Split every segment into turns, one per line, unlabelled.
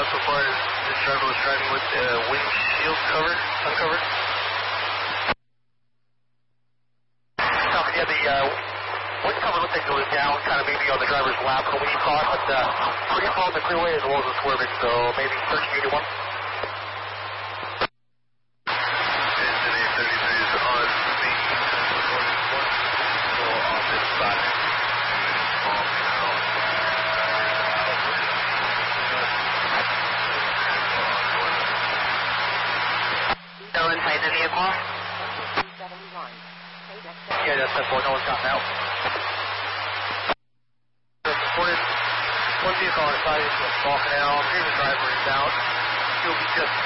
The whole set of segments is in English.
so far as this driver was driving with the windshield covered, uncovered. Yeah, the wind cover looks like it was down, kind of maybe on the driver's lap when you caught, but pretty far on the freeway as well as the swerving, so maybe 1381.
Still inside the vehicle?
Yeah, that's 10-4, no one's gotten out. Reported one vehicle on the side is a small canal. Previous driver is out. He'll be just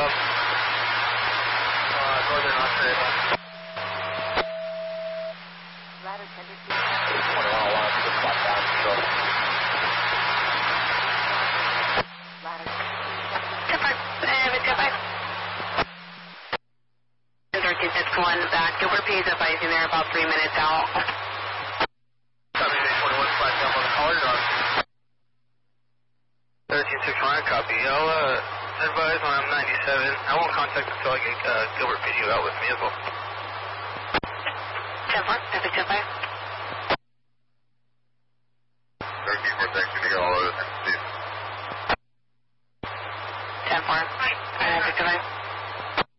northern Ontario.
Ladder tendency.
One back. Gilbert P is advising they're about 3 minutes out.
Copy, 21, flag down on the collar, on 1361, copy. I'll advise when I'm 97. I won't contact until I get Gilbert PD out with me as well.
10-4, 10-5.